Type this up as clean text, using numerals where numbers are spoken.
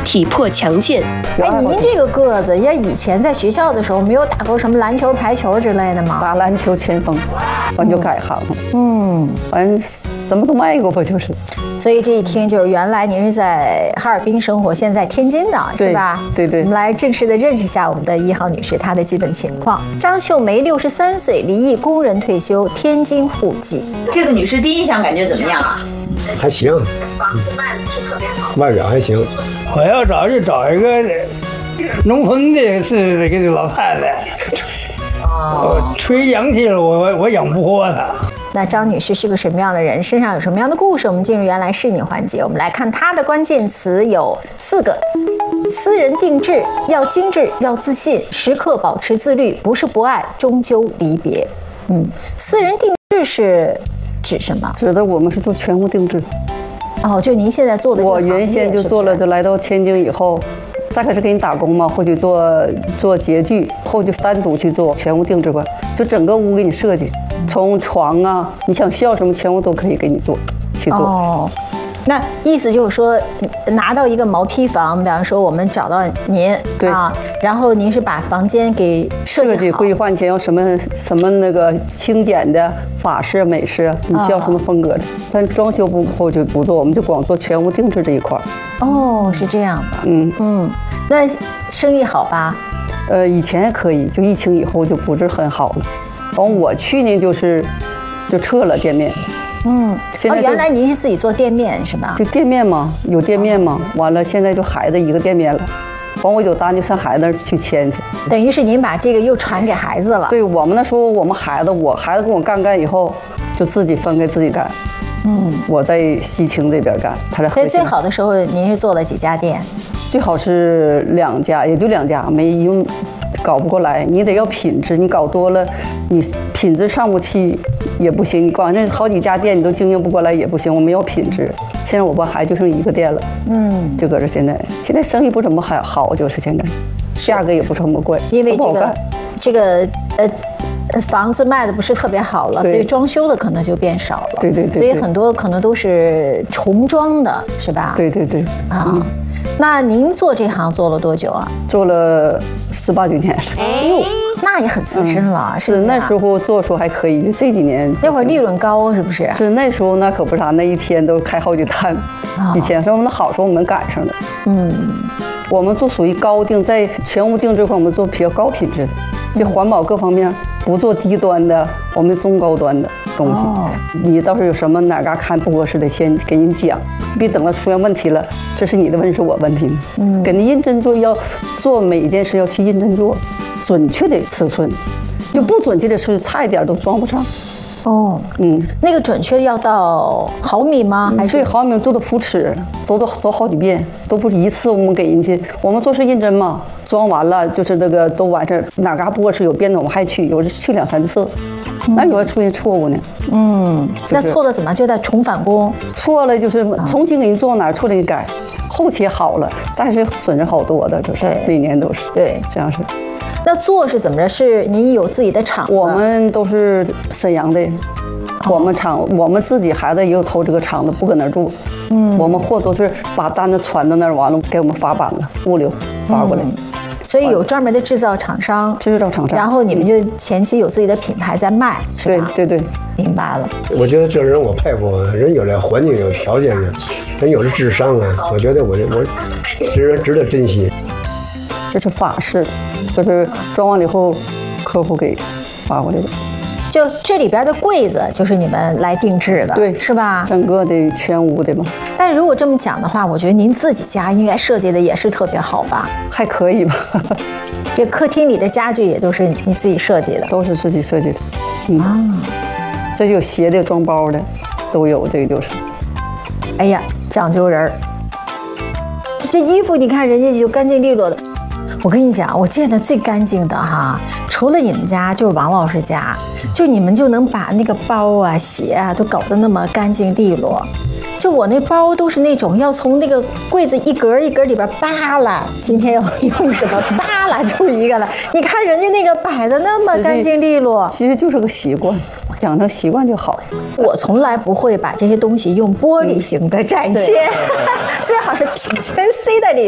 体魄强健。 哎，您这个个子，要以前在学校的时候没有打过什么篮球、排球之类的吗？ 打篮球前锋，完就改行了。反正什么都卖过吧，就是。 所以这一听就是原来您是在哈尔滨生活，现在天津的是吧？ 对。 我们来正式的认识一下我们的1号女士，她的基本情况。张秀梅63岁，离异，工人退休，天津户籍。 这个女士第一印象感觉怎么样啊？ 还行， 房子卖的不是特别好， 外表还行。 我要找就找一个农村的，是这个老太太。吹洋气了，我养不活她。 那张女士是个什么样的人？身上有什么样的故事？我们进入原来是你环节，我们来看她的关键词有4个：私人定制，要精致，要自信，时刻保持自律，不是不爱，终究离别。私人定制是指什么？ 指的我们是做全屋定制。 哦，就您现在做的这个行业， 我原先就做了，就来到天津以后，再开始给你打工嘛，后去做洁具，后就单独去做全屋定制馆，就整个屋给你设计，从床啊，你想需要什么全屋都可以给你去做。 哦，那意思就是说，拿到一个毛坯房，比方说我们找到您啊，然后您是把房间给设计好， 规划前要什么那个轻简的法式、美式，你需要什么风格的。但装修部后就不做，我们就光做全屋定制这一块。 哦，是这样的。那生意好吧？ 以前也可以，就疫情以后就不是很好了。我去年就撤了店面。现在原来您是自己做店面是吧？ 就店面嘛，有店面嘛。完了，现在就孩子一个店面了。我有单就上孩子那儿去签去。 等于是您把这个又传给孩子了。 对，我们那时候我孩子跟我干以后，就自己分开自己干。我在西青这边干，他在河西。 所以最好的时候，您是做了几家店？ 最好是2家，也就2家，因为搞不过来，你得要品质，你搞多了，你品质上不去也不行，你光这好几家店你都经营不过来也不行，我们要品质。现在我还就剩1个店了，就搁这现在生意不怎么好，就是现在，价格也不怎么贵， 因为这个房子卖的不是特别好了，所以装修的可能就变少了。 对， 所以很多可能都是重装的，是吧？ 对啊。那您做这行做了多久啊？ 做了18、9年了。 哎呦，那也很资深了。 是那时候做时候还可以，就这几年。 那会儿利润高是不是？ 是那时候那可不啥，那一天都开好几单。以前说我们的好时候我们赶上了。我们做属于高定，在全屋定制块我们做比较高品质的，就环保各方面不做低端的，我们中高端的东西。你倒是有什么哪嘎看不合适的，先给你讲，别等到出现问题了，这是你的问题是我问题。给你认真做，要做每一件事要去认真做，准确的尺寸，就不准确的是差一点都装不上。那个准确要到毫米吗？还是对，毫米都得扶尺，走好几遍，都不是一次我们给人家。我们做事认真嘛，装完了就是那个都完事儿，哪嘎不合适有变动我们还去，有的去2、3次，那有的出现错误呢。 那错了怎么就得重返工？ 错了就是重新给你做哪儿错了你改，后期好了，再是损失好多的，就是每年都是这样是。 那做是怎么着？是您有自己的厂子？ 我们都是沈阳的，我们自己孩子也有投这个厂子，不搁那儿住。我们货都是把单子传到那儿，完了给我们发版了，物流发过来。 所以有专门的制造厂商，然后你们就前期有自己的品牌在卖，是吧？ 对， 明白了。 我觉得这人我佩服，人有这环境有条件的，人有这智商啊，我觉得我这人值得珍惜。 这是法式，就是装完了以后，客户给发过来的。 就这里边的柜子就是你们来定制的， 对， 是吧？ 整个的全屋的嘛。 但如果这么讲的话，我觉得您自己家应该设计的也是特别好吧？ 还可以吧。 这客厅里的家具也都是你自己设计的？ 都是自己设计的。这有鞋的、装包的，都有。这个就是。 哎呀，讲究人儿。这衣服你看人家就干净利落的。我跟你讲，我见的最干净的哈，除了你们家就是王老师家，就你们就能把那个包啊、鞋啊都搞得那么干净利落。就我那包都是那种要从那个柜子一格一格里边扒拉，今天要用什么扒拉出一个来。你看人家那个摆的那么干净利落， 其实就是个习惯，养成习惯就好。 我从来不会把这些东西用玻璃型的展现，最好是平全塞在里面。